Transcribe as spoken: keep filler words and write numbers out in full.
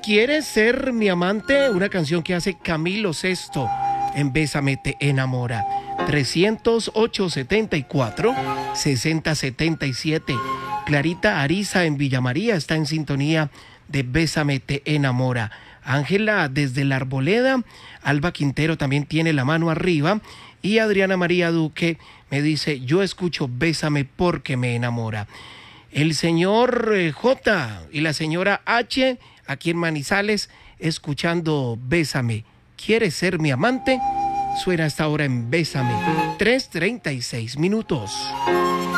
¿Quieres ser mi amante? Una canción que hace Camilo Sesto en Bésame te enamora. trescientos ocho setenta y cuatro sesenta setenta y siete. Clarita Ariza en Villa María está en sintonía de Bésame te enamora. Ángela desde la Arboleda, Alba Quintero también tiene la mano arriba y Adriana María Duque me dice, yo escucho Bésame porque me enamora. El señor eh, J y la señora H aquí en Manizales escuchando Bésame. ¿Quieres ser mi amante? Suena hasta ahora en Bésame. tres treinta y seis minutos.